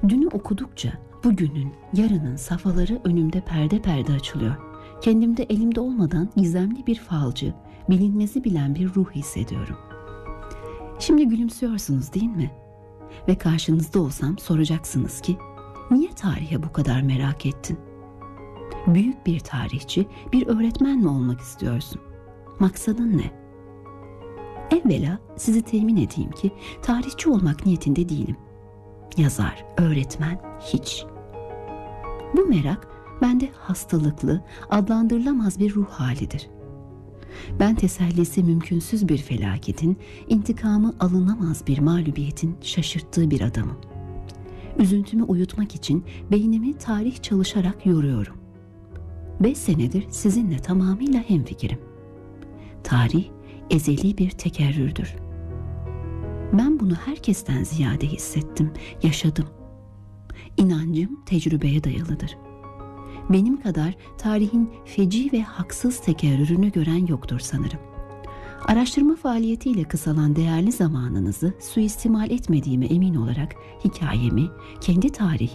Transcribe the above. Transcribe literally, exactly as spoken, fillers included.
Dünü okudukça bugünün, yarının safhaları önümde perde perde açılıyor. Kendimde elimde olmadan gizemli bir falcı, bilinmezi bilen bir ruh hissediyorum. Şimdi gülümsüyorsunuz değil mi? Ve karşınızda olsam soracaksınız ki, niye tarihe bu kadar merak ettin? Büyük bir tarihçi, bir öğretmen mi olmak istiyorsun? Maksadın ne? Evvela sizi temin edeyim ki tarihçi olmak niyetinde değilim. Yazar, öğretmen hiç. Bu merak bende hastalıklı, adlandırılamaz bir ruh halidir. Ben tesellisi mümkünsüz bir felaketin, intikamı alınamaz bir mağlubiyetin şaşırttığı bir adamım. Üzüntümü uyutmak için beynimi tarih çalışarak yoruyorum. Beş senedir sizinle tamamıyla hemfikirim. Tarih ezeli bir tekerrürdür. Ben bunu herkesten ziyade hissettim, yaşadım. İnancım tecrübeye dayalıdır. Benim kadar tarihin feci ve haksız tekerrürünü gören yoktur sanırım. Araştırma faaliyetiyle kısalan değerli zamanınızı suistimal etmediğime emin olarak hikayemi, kendi tarihimi